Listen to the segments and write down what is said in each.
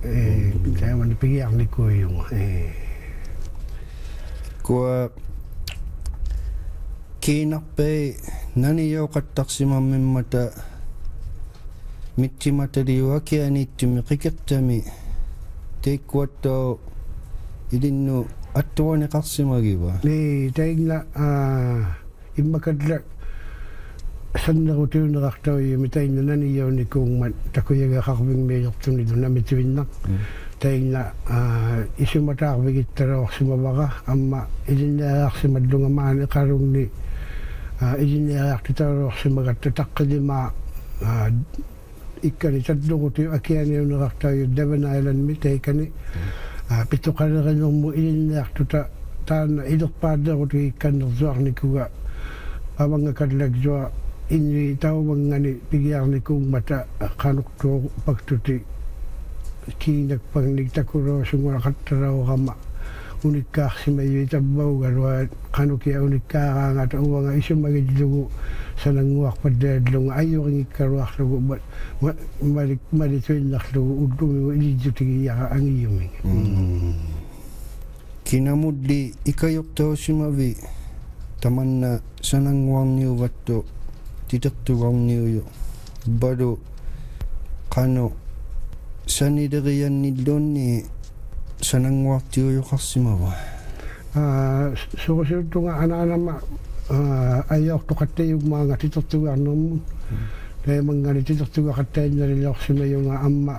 saya man pigiar ni ko yung ko kinape nani yo kattaksima memmata mittimata diwa kiani timi qikettami teikkuatto idinnu attuani qassimagiwa ni taigla immakadla sannerutiunerartau mitainna nani yo ni kung takuyaga qarving me yortuni duna mitwinnak taigla isumatarvigittaraorsimavaqa amma ilinnaarsimadlunga maani qarungni ilinnaartitaruorsimagatta taqqilima ikkani tatluguti akianiunerartau Devon Island mitaikani pituqalerenermu ilinnaartuta taana ilerpaadleruti ikkannersuarnikuga avangakallaksuа inui tauvangani pigiarnikung mata qanuktu paktuti kiinakpagnik takuroosungua qattaraorama unikkaarsimayui tabbaugalua qanukia unikkaaraangata uvanga isumagillugu sananguarpaddaallunga ayuringikkaruarlugu malituinnarlugu ullumigu ilijjutigiyaqa angiyuming kinamudli ikayuqtausimavi tamanna sananguarniuvattu titertugarniuyu balu qanu sanideriannillunni sananguartiuyuqarsimava surusiuttunga anaanama ayortoqattayugmaanga titertugarnermun taimangani titertugaqattainnalilorsimayunga amma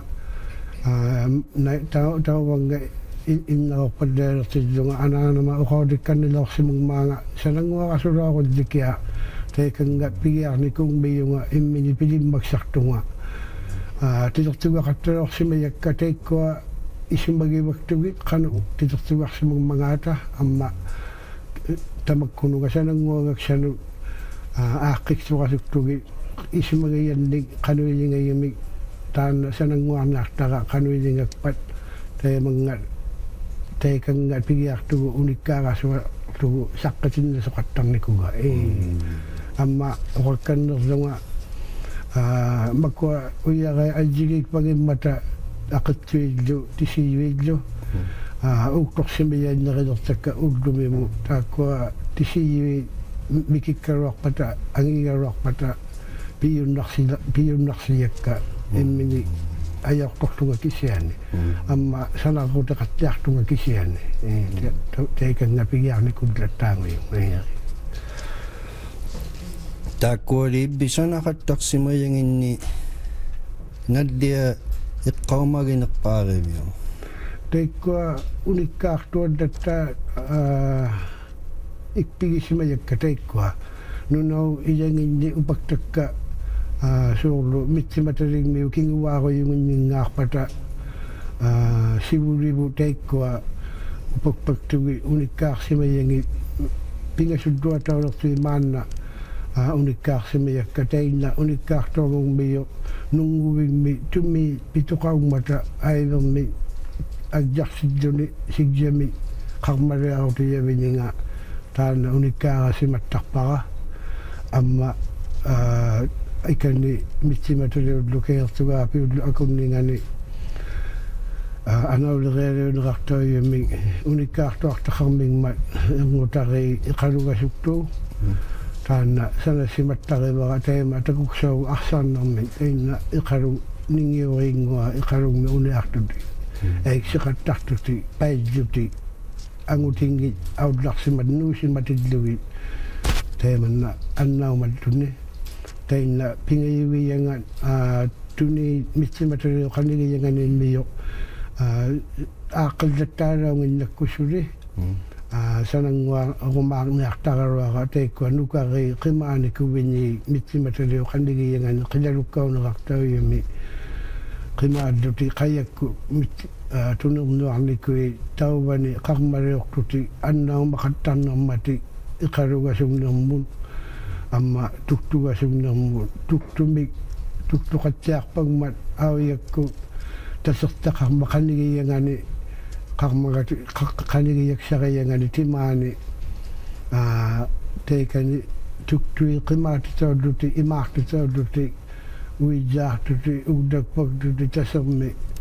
tauvanga innarorpaddalertillunga anaanama uqaudikkanilorsimugmaanga sananguaqasulaaqullikia taikanga pigiarnikung miyunga immini pilimmaksartunga titertugaqattalorsimayakka taikkua isumagivaktugit qanu titertugarsimugmagaata amma tamakkunuga sananguagaksanu aaqqiksuqasuktugi isumagiyannik qanuilingayimik taana sananguarnaartaqa qanuilingakpat taimanga taikanga pigiartugu unikkaarasuartugu saqqatinnasoqattarnikuga amma oqakkannerlunga makua uyaqa ajigik pagimmata aqittuillu tisiyuillu uuktorsimayainnerilortakka ullumimu taakkua tisiyui mikikkaruarpata angigaruarpata piyunnarsiliyakka immini ayortortunga kisiani amma sanarutaqattiartunga kisiani taikanga pigiarnikullattaanguyung taakkuali bisanaqattaqsimayanginni nallia iqqaumagineqqaarivio taikkua unikkaartuallatta ikpigisimayakka taikkua nunau iyanginni upaktakka suurlu mitsimatalingmiu kinguaaruyunginningaarpata sivurivu taikkua upakpaktugi unikkaarsimayangi pingasudduataulertui maanna unikkaarsimayakka tainna unikkaartorungmiu nunguvimmi tummi pituqaungmata aivermi agjarsilluni sigjami qarmaliarutiyavininga taana unikkaarasimattarpara amma ikani mitsimataliullukeertugaapiullu akunningani anaulerealiunerartoyumi unikkaartuartaqarmingma erngutari iqalugasuktu taana sanasimattarivara taima takuksaugu arsaarnermi tainna iqalu ningiuringua iqalungmi uniartuti eiksiqattartuti pailluti angutingit aullarsimat nuusimatillugi taimanna annaumaltunni tainna pingayugiyangan tuni mitsimataliu qanigiyanganimmiyo aaqillattaalaunginnakkusuli sananguarumaarniartararuaqa taikkua nukari qimaanikuvinni mitsimataliu qanigiyangani qilalukkaunерartauyumi qimaalluti qayakku tunernuarnikui tauvani qarmaliortuti annaumaqattarnermati iqalugasugnermun amma tuktugasugnermun tuktuqatsiarpagmat auyakku tasertaqarma qanigiyangani qarmagati qanigiyaksariyangani timaani taikani tuktui qimaatitaulluti imaartitaulluti uijaartuti ugdakpagtuti tasermi